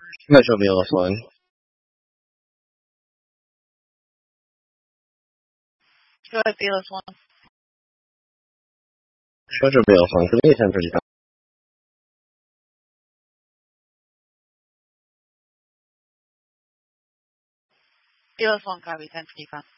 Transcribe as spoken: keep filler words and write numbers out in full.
Measure bilas one. Go ahead, Bilas one. Measure bilas one. Can we attend for the Bilas one, copy, ten fifty-five.